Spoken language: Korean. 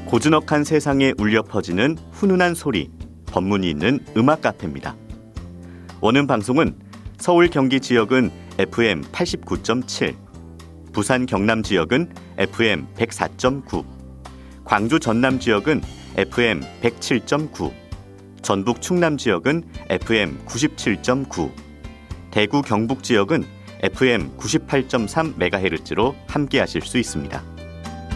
고즈넉한 세상에 울려 퍼지는 훈훈한 소리, 법문이 있는 음악 카페입니다. 오는 방송은 서울 경기 지역은 FM 89.7, 부산 경남 지역은 FM 104.9, 광주 전남 지역은 FM 107.9, 전북 충남 지역은 FM 97.9, 대구 경북 지역은 FM 98.3MHz로 함께하실 수 있습니다.